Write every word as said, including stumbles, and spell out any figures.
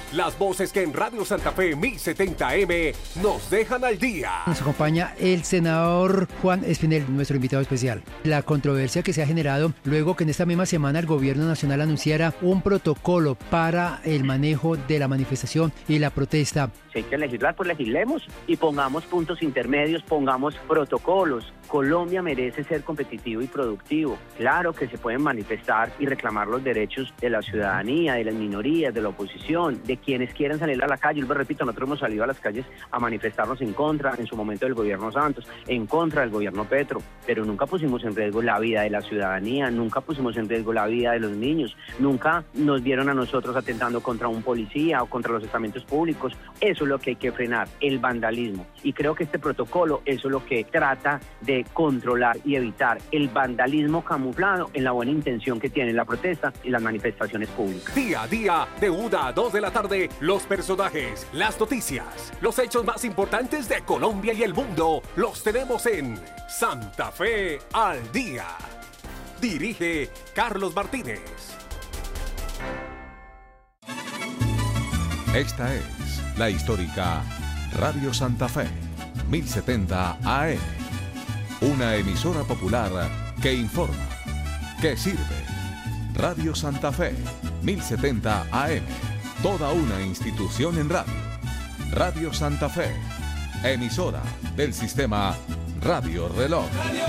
Las voces que en Radio Santa Fe mil setenta M nos dejan al día. Nos acompaña el senador Juan Espinel, nuestro invitado especial. La controversia que se ha generado luego que en esta misma semana el gobierno nacional anunciara un protocolo para el manejo de la manifestación y la protesta. Si hay que legislar, pues legislemos y pongamos puntos intermedios, pongamos protocolos. Colombia merece ser competitivo y productivo. Claro que se pueden manifestar y reclamar los derechos de la ciudadanía, de las minorías, de la oposición, de quienes quieran salir a la calle. Yo les repito, nosotros hemos salido a las calles a manifestarnos en contra, en su momento, del gobierno Santos, en contra del gobierno Petro, pero nunca pusimos en riesgo la vida de la ciudadanía, nunca pusimos en riesgo la vida de los niños, nunca nos vieron a nosotros atentando contra un policía o contra los estamentos públicos. Eso es lo que hay que frenar, el vandalismo. Y creo que este protocolo, eso es lo que trata de controlar y evitar el vandalismo camuflado en la buena intención que tiene la protesta y las manifestaciones públicas. Día a día, de una a dos de la tarde, los personajes, las noticias, los hechos más importantes de Colombia y el mundo, los tenemos en Santa Fe al Día. Dirige Carlos Martínez. Esta es la histórica Radio Santa Fe, mil setenta A M. Una emisora popular que informa, que sirve. Radio Santa Fe, mil setenta A M. Toda una institución en radio. Radio Santa Fe, emisora del sistema Radio Reloj.